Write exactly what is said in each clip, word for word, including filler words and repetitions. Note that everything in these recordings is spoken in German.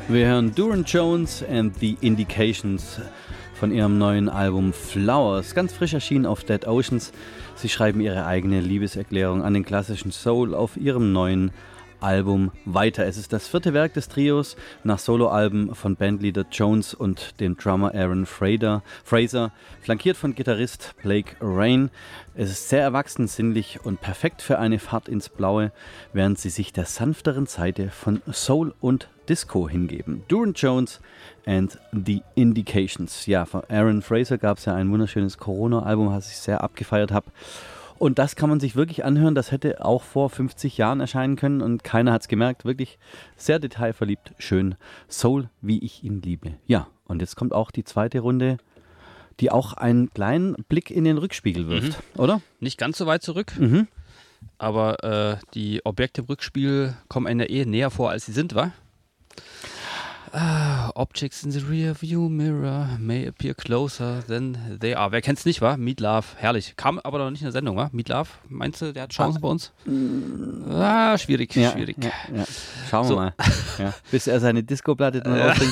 Wir hören Durand Jones and the Indications von ihrem neuen Album Flowers, ganz frisch erschienen auf Dead Oceans. Sie schreiben ihre eigene Liebeserklärung an den klassischen Soul auf ihrem neuen Album weiter. Es ist das vierte Werk des Trios nach Soloalben von Bandleader Jones und dem Drummer Aaron Fraser, Fraser, flankiert von Gitarrist Blake Rain. Es ist sehr erwachsen, sinnlich und perfekt für eine Fahrt ins Blaue, während sie sich der sanfteren Seite von Soul und Disco hingeben. Durand Jones and the Indications. Ja, von Aaron Fraser gab es ja ein wunderschönes Corona-Album, das ich sehr abgefeiert habe. Und das kann man sich wirklich anhören, das hätte auch vor fünfzig Jahren erscheinen können und keiner hat es gemerkt. Wirklich sehr detailverliebt, schön. Soul, wie ich ihn liebe. Ja, und jetzt kommt auch die zweite Runde, die auch einen kleinen Blick in den Rückspiegel wirft, mhm. oder? Nicht ganz so weit zurück, mhm. aber äh, die Objekte im Rückspiegel kommen einer eh näher vor, als sie sind, wa? Ah, Objects in the rear view mirror may appear closer than they are. Wer kennt's nicht, wa? Meat Love, herrlich. Kam aber noch nicht in der Sendung, wa? Meat Love, meinst du, der hat Chancen ah. bei uns? Ah, schwierig, ja, schwierig. Ja, ja. Schauen wir so. mal. Ja. Bis er seine Disco-Platte dann rausbringt.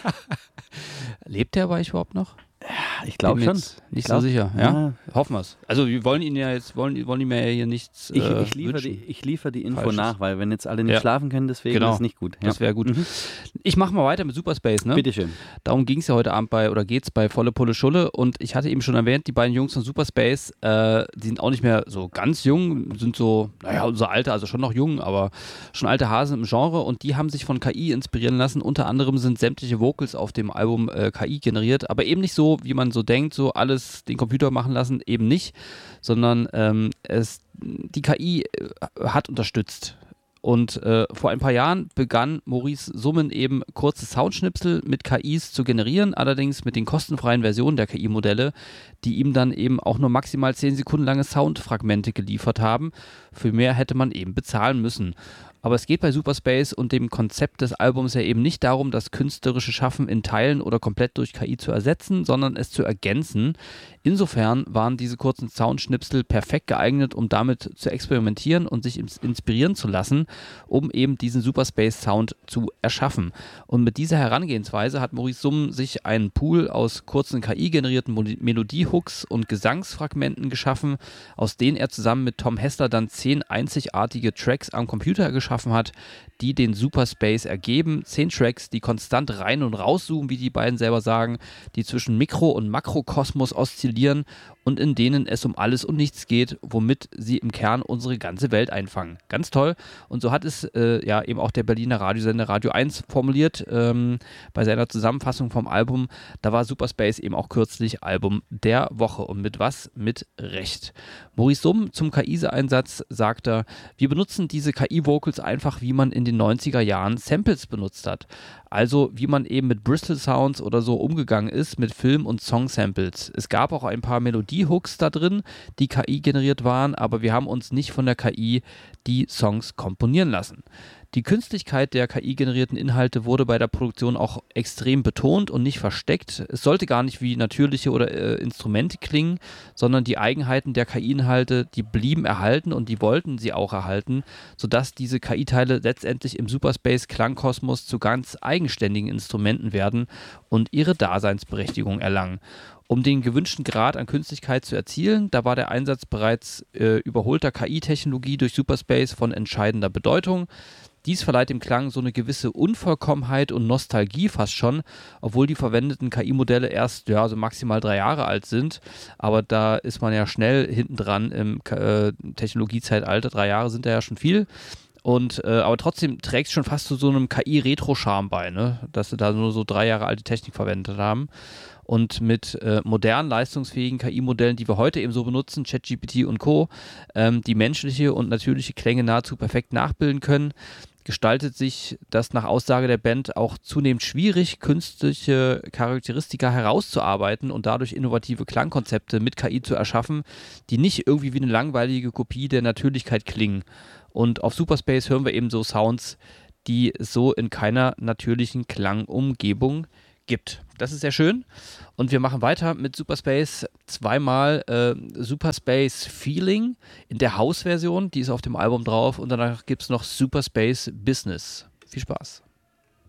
Lebt der aber eigentlich überhaupt noch? Ich glaube schon. Nicht ich so glaub, sicher, ja? ja. Hoffen wir es. Also wir wollen ihn ja jetzt, wollen, wollen ihm ja hier nichts ich, äh, ich, liefere die, ich liefere die Info Falsches. nach, weil wenn jetzt alle nicht ja. schlafen können, deswegen genau. ist es nicht gut. Ja. Das wäre gut. Mhm. Ich mache mal weiter mit Superspace, ne? Bitteschön. Darum ging es ja heute Abend bei, oder geht's bei Volle Pulle Schulle und ich hatte eben schon erwähnt, die beiden Jungs von Superspace, äh, die sind auch nicht mehr so ganz jung, sind so, naja, unser Alter, also schon noch jung, aber schon alte Hasen im Genre und die haben sich von K I inspirieren lassen. Unter anderem sind sämtliche Vocals auf dem Album äh, K I generiert, aber eben nicht so, wie man so denkt, so alles den Computer machen lassen, eben nicht, sondern ähm, es, die K I hat unterstützt. Und äh, vor ein paar Jahren begann Maurice Summen eben kurze Soundschnipsel mit K Is zu generieren, allerdings mit den kostenfreien Versionen der K I-Modelle, die ihm dann eben auch nur maximal zehn Sekunden lange Soundfragmente geliefert haben. Für mehr hätte man eben bezahlen müssen. Aber es geht bei Superspace und dem Konzept des Albums ja eben nicht darum, das künstlerische Schaffen in Teilen oder komplett durch K I zu ersetzen, sondern es zu ergänzen. Insofern waren diese kurzen Soundschnipsel perfekt geeignet, um damit zu experimentieren und sich inspirieren zu lassen, um eben diesen Superspace-Sound zu erschaffen. Und mit dieser Herangehensweise hat Maurice Summen sich einen Pool aus kurzen K I-generierten Melodiehooks und Gesangsfragmenten geschaffen, aus denen er zusammen mit Tom Hessler dann zehn einzigartige Tracks am Computer geschaffen hat, die den Superspace ergeben. Zehn Tracks, die konstant rein und rauszoomen, wie die beiden selber sagen, die zwischen Mikro- und Makrokosmos oszillieren und in denen es um alles und nichts geht, womit sie im Kern unsere ganze Welt einfangen. Ganz toll. Und so hat es äh, ja eben auch der Berliner Radiosender Radio eins formuliert ähm, bei seiner Zusammenfassung vom Album. Da war Superspace eben auch kürzlich Album der Woche. Und mit was? Mit Recht. Maurice Summen zum K I-Einsatz sagt er, wir benutzen diese K I-Vocals einfach, wie man in den neunziger Jahren Samples benutzt hat. Also wie man eben mit Bristol Sounds oder so umgegangen ist mit Film- und Song-Samples. Es gab auch ein paar Melodie-Hooks da drin, die K I generiert waren, aber wir haben uns nicht von der K I die Songs komponieren lassen. Die Künstlichkeit der K I-generierten Inhalte wurde bei der Produktion auch extrem betont und nicht versteckt. Es sollte gar nicht wie natürliche oder äh, Instrumente klingen, sondern die Eigenheiten der K I-Inhalte, die blieben erhalten und die wollten sie auch erhalten, sodass diese K I-Teile letztendlich im Superspace-Klangkosmos zu ganz eigenständigen Instrumenten werden und ihre Daseinsberechtigung erlangen. Um den gewünschten Grad an Künstlichkeit zu erzielen, da war der Einsatz bereits äh, überholter K I-Technologie durch Superspace von entscheidender Bedeutung. Dies verleiht dem Klang so eine gewisse Unvollkommenheit und Nostalgie fast schon, obwohl die verwendeten K I-Modelle erst ja, so maximal drei Jahre alt sind. Aber da ist man ja schnell hinten dran im äh, Technologiezeitalter. Drei Jahre sind da ja schon viel. Und, äh, aber trotzdem trägt es schon fast zu so einem K I-Retro-Charme bei, ne? Dass sie da nur so drei Jahre alte Technik verwendet haben. Und mit äh, modernen, leistungsfähigen K I-Modellen, die wir heute eben so benutzen, ChatGPT und Co., ähm, die menschliche und natürliche Klänge nahezu perfekt nachbilden können, gestaltet sich das nach Aussage der Band auch zunehmend schwierig, künstliche Charakteristika herauszuarbeiten und dadurch innovative Klangkonzepte mit K I zu erschaffen, die nicht irgendwie wie eine langweilige Kopie der Natürlichkeit klingen. Und auf Superspace hören wir eben so Sounds, die es so in keiner natürlichen Klangumgebung gibt. Das ist sehr schön. Und wir machen weiter mit Superspace. Zweimal äh, Superspace Feeling in der House-Version, die ist auf dem Album drauf. Und danach gibt es noch Superspace Business. Viel Spaß.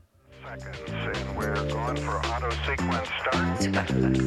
seconds, and we're going for auto sequence start.